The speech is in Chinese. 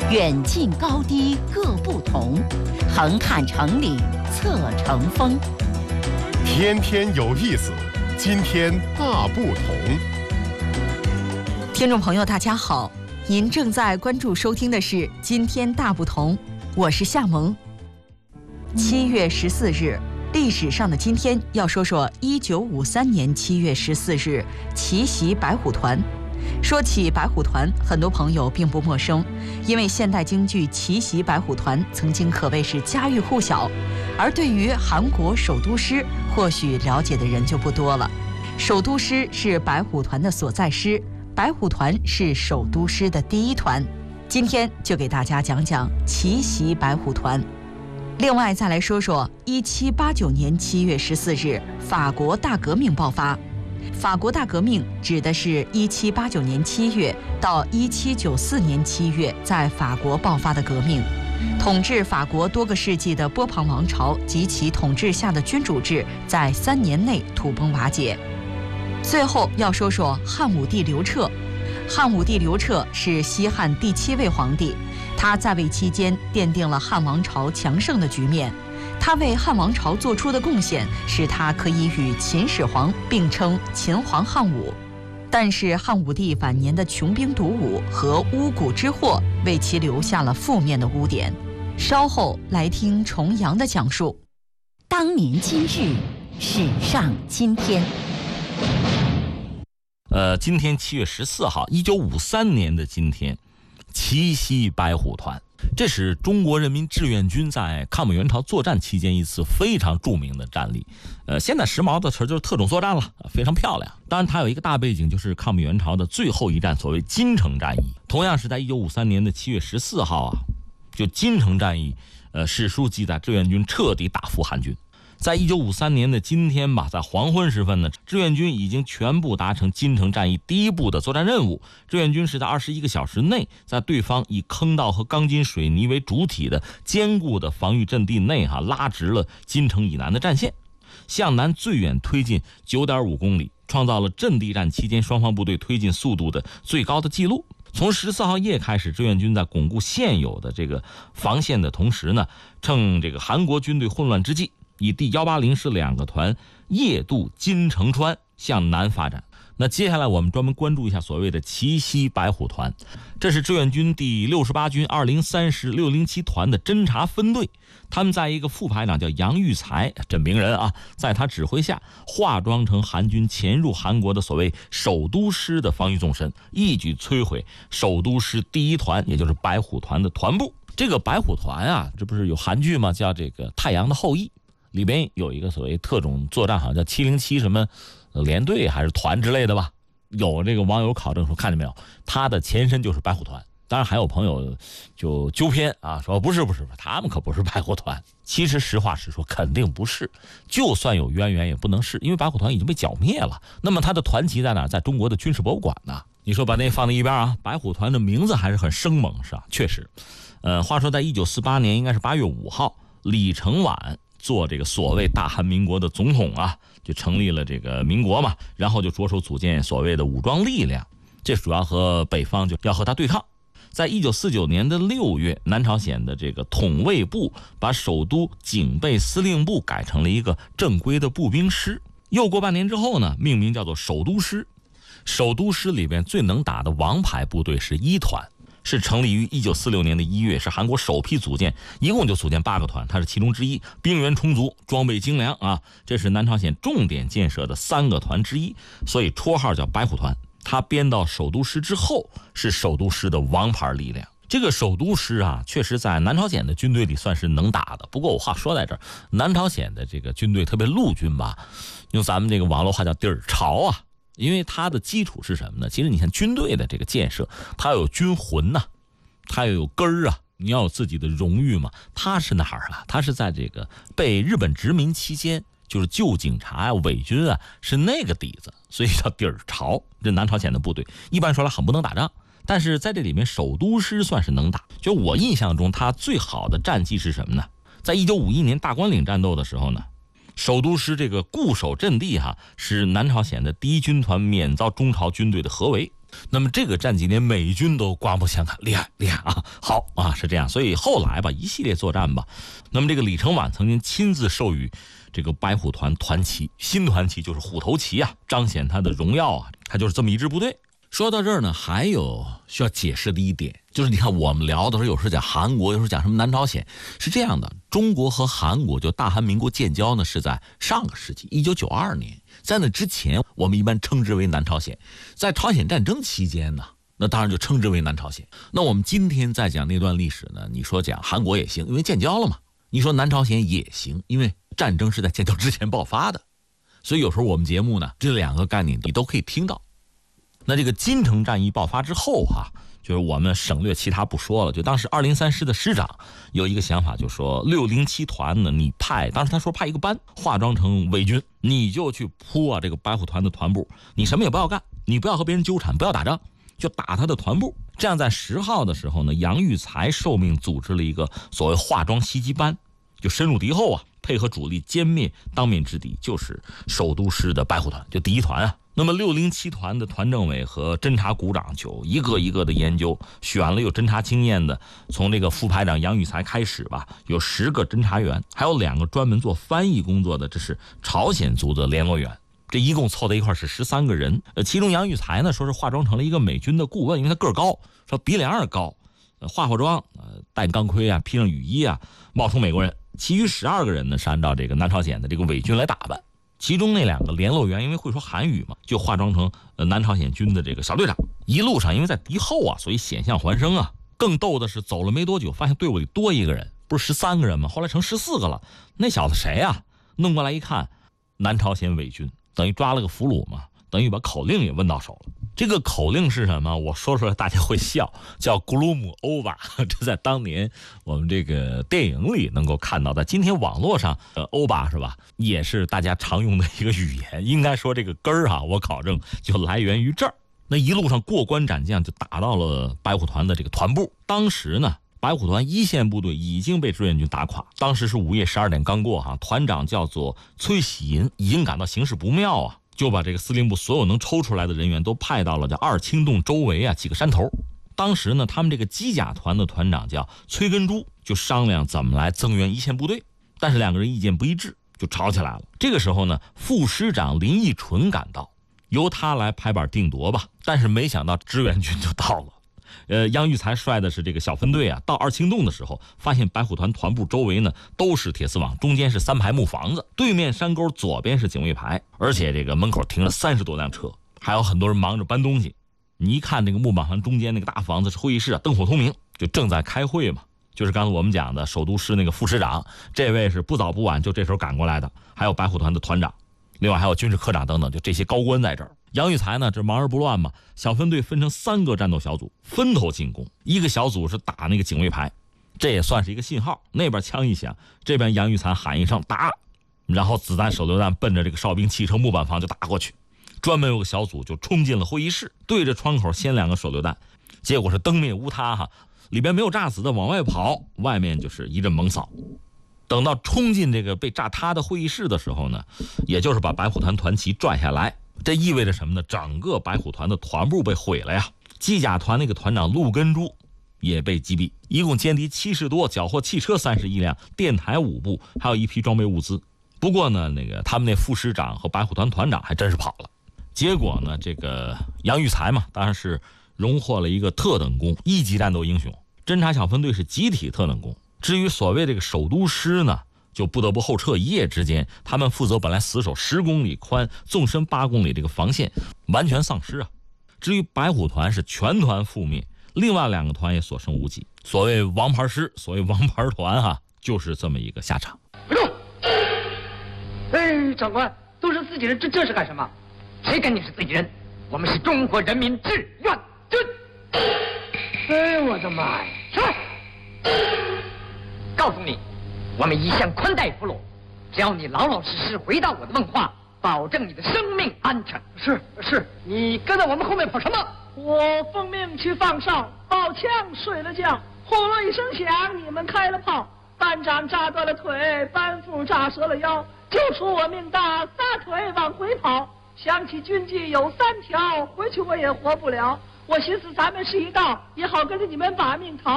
远近高低各不同，横看成岭侧成峰。 天天有意思，今天大不同。 听众朋友大家好，您正在关注收听的是《今天大不同》，我是夏萌。7月14日，历史上的今天要说说1953年7月14日奇袭白虎团。说起白虎团，很多朋友并不陌生，因为现代京剧《奇袭白虎团》曾经可谓是家喻户晓，而对于韩国首都师，或许了解的人就不多了。首都师是白虎团的所在师，白虎团是首都师的第一团。今天就给大家讲讲奇袭白虎团。另外再来说说1789年7月14日法国大革命爆发。法国大革命指的是1789年7月到1794年7月在法国爆发的革命，统治法国多个世纪的波旁王朝及其统治下的君主制在3年内土崩瓦解。最后要说说汉武帝刘彻。汉武帝刘彻是西汉第7位皇帝，他在位期间奠定了汉王朝强盛的局面。他为汉王朝做出的贡献，使他可以与秦始皇并称秦皇汉武。但是汉武帝晚年的穷兵黩武和巫蛊之祸，为其留下了负面的污点。稍后来听重阳的讲述。 当年今日，史上今天。 今天7月14号，1953年的今天，奇袭白虎团。这是中国人民志愿军在抗美援朝作战期间一次非常著名的战例。现在时髦的词就是特种作战了，非常漂亮。当然它有一个大背景，就是抗美援朝的最后一战，所谓金城战役。同样是在1953年的7月14号啊，就金城战役，史书记载志愿军彻底打服韩军。在1953年的今天吧，在黄昏时分呢，志愿军已经全部达成金城战役第一步的作战任务。志愿军是在21个小时内，在对方以坑道和钢筋水泥为主体的坚固的防御阵地内拉直了金城以南的战线，向南最远推进9.5公里，创造了阵地战期间双方部队推进速度的最高的记录。从14号夜开始，志愿军在巩固现有的这个防线的同时呢，趁这个韩国军队混乱之际，以第180师2个团夜渡金城川向南发展。那接下来我们专门关注一下所谓的奇袭白虎团，这是志愿军第68军203师607团的侦察分队。他们在一个副排长叫杨玉才，这名人啊，在他指挥下化妆成韩军潜入韩国的所谓首都师的防御纵深，一举摧毁首都师第一团，也就是白虎团的团部。这个白虎团啊，这不是有韩剧吗？叫这个太阳的后裔，里边有一个所谓特种作战，好像叫707什么连队还是团之类的吧。有这个网友考证说，看见没有，他的前身就是白虎团。当然还有朋友就纠偏啊，说不是，他们可不是白虎团。其实实话实说，肯定不是，就算有渊源也不能是，因为白虎团已经被剿灭了。那么他的团旗在哪？在中国的军事博物馆呢。你说把那放在一边啊，白虎团的名字还是很生猛，是吧？确实。话说在1948年应该是8月5号，李承晚做这个所谓大韩民国的总统啊，就成立了这个民国嘛，然后就着手组建所谓的武装力量，这主要和北方就要和他对抗。在1949年的6月，南朝鲜的这个统卫部把首都警备司令部改成了一个正规的步兵师。又过半年之后呢，命名叫做首都师。首都师里边最能打的王牌部队是1团，是成立于1946年的1月，是韩国首批组建，一共就组建8个团，它是其中之一，兵源充足，装备精良啊，这是南朝鲜重点建设的3个团之一，所以绰号叫白虎团。他编到首都师之后，是首都师的王牌力量。这个首都师啊，确实在南朝鲜的军队里算是能打的。不过我话说在这儿，南朝鲜的这个军队，特别陆军吧，用咱们这个网络话叫底儿潮啊。因为它的基础是什么呢？其实你看军队的这个建设，它要有军魂呐，它要有根儿啊，你要有自己的荣誉嘛。它是哪儿啊？它是在这个被日本殖民期间，就是旧警察呀、伪军啊，是那个底子，所以叫底儿潮。这南朝鲜的部队一般说来很不能打仗，但是在这里面首都师算是能打。就我印象中，他最好的战绩是什么呢？在1951年大关岭战斗的时候呢，首都师这个固守阵地是南朝鲜的第1军团免遭中朝军队的合围。 那么这个战绩连美军都刮目相看，厉害厉害啊，好啊，是这样。所以后来吧，一系列作战吧，那么这个李承晚曾经亲自授予这个白虎团团旗，新团旗就是虎头旗啊，彰显他的荣耀啊，他就是这么一支部队。说到这儿呢，还有需要解释的一点，就是你看我们聊的时候，有时候讲韩国，有时候讲什么南朝鲜，是这样的，中国和韩国就大韩民国建交呢，是在上个世纪1992年，在那之前我们一般称之为南朝鲜，在朝鲜战争期间呢，那当然就称之为南朝鲜。那我们今天在讲那段历史呢，你说讲韩国也行，因为建交了嘛，你说南朝鲜也行，因为战争是在建交之前爆发的，所以有时候我们节目呢，这两个概念你都可以听到。那这个金城战役爆发之后就是我们省略其他不说了，就当时203师的师长有一个想法，就说607团呢，你当时他说派一个班化妆成伪军，你就去扑这个白虎团的团部，你什么也不要干，你不要和别人纠缠，不要打仗，就打他的团部。这样在10号的时候呢，杨玉才受命组织了一个所谓化妆袭击班，就深入敌后配合主力歼灭当面之敌，就是首都师的白虎团，就第一团那么607团的团政委和侦察股长就一个一个的研究，选了有侦察经验的，从这个副排长杨玉才开始吧，有10个侦察员，还有2个专门做翻译工作的，这是朝鲜族的联络员，这一共凑在一块是13个人。其中杨玉才呢说是化妆成了一个美军的顾问，因为他个儿高，说比2高，化妆，戴钢盔披上雨衣冒充美国人。其余12个人呢是按照这个南朝鲜的这个伪军来打扮。其中那2个联络员因为会说韩语嘛，就化妆成南朝鲜军的这个小队长。一路上因为在敌后所以险象环生更逗的是走了没多久，发现队伍里多一个人，不是13个人吗？后来成14个了。那小子谁弄过来一看，南朝鲜伪军，等于抓了个俘虏嘛，等于把口令也问到手了。这个口令是什么？我说出来大家会笑，叫 Glum Over。 这在当年我们这个电影里能够看到的，今天网络上Over 是吧，也是大家常用的一个语言。应该说这个根儿我考证就来源于这儿。那一路上过关斩将，就打到了白虎团的这个团部。当时呢，白虎团一线部队已经被志愿军打垮，当时是午夜12点刚过团长叫做崔喜银，已经感到形势不妙就把这个司令部所有能抽出来的人员都派到了叫二清洞周围几个山头。当时呢，他们这个机甲团的团长叫崔根珠，就商量怎么来增援一线部队，但是2个人意见不一致，就吵起来了。这个时候呢，副师长林义纯赶到，由他来拍板定夺吧。但是没想到志愿军就到了。杨玉才率的是这个小分队到二清洞的时候，发现白虎团团部周围呢都是铁丝网，中间是3排木房子，对面山沟左边是警卫排，而且这个门口停了30多辆车，还有很多人忙着搬东西。你一看这个木板房中间那个大房子是会议室灯火通明，就正在开会嘛。就是刚才我们讲的首都师那个副师长，这位是不早不晚就这时候赶过来的，还有白虎团的团长，另外还有军事科长等等，就这些高官在这儿。杨玉才呢，这忙而不乱嘛，小分队分成3个战斗小组，分头进攻。一个小组是打那个警卫排，这也算是一个信号。那边枪一响，这边杨玉才喊一声打，然后子弹手榴弹奔着这个哨兵汽车木板房就打过去。专门有个小组就冲进了会议室，对着窗口掀2个手榴弹，结果是灯灭乌塌里边没有炸死的往外跑，外面就是一阵猛扫。等到冲进这个被炸塌的会议室的时候呢，也就是把白虎团团旗拽下来。这意味着什么呢？整个白虎团的团部被毁了机甲团那个团长陆根珠也被击毙，一共歼敌70多，缴获汽车31辆，电台5部，还有一批装备物资。不过呢，他们那副师长和白虎团团长还真是跑了。结果呢，这个杨玉才嘛，当然是荣获了一个特等功，1级战斗英雄。侦察小分队是集体特等功。至于所谓这个首都师呢，就不得不后撤。一夜之间，他们负责本来死守10公里宽、纵深8公里这个防线，完全丧失至于白虎团是全团覆灭，另外2个团也所剩无几。所谓王牌师，所谓王牌团就是这么一个下场。 不住！长官，都是自己人，这是干什么？谁跟你是自己人？我们是中国人民志愿军。我的妈呀！什么？告诉你，我们一向宽待俘虏，只要你老老实实回到我的梦话，保证你的生命安全。是，你跟在我们后面跑什么？ 我奉命去放哨，抱枪睡了觉，轰隆一声响，你们开了炮，班长炸断了腿，班副炸折了腰，就出我命大，撒腿往回跑。 想起军纪有3条，回去我也活不了。我寻思咱们是一道，也好跟着你们把命逃。